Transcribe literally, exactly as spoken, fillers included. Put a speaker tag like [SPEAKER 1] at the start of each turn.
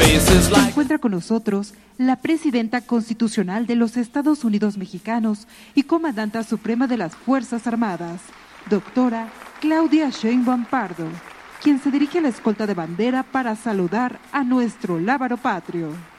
[SPEAKER 1] Se encuentra con nosotros la presidenta constitucional de los Estados Unidos mexicanos y comandanta suprema de las Fuerzas Armadas, doctora Claudia Sheinbaum Pardo, quien se dirige a la escolta de bandera para saludar a nuestro lábaro patrio.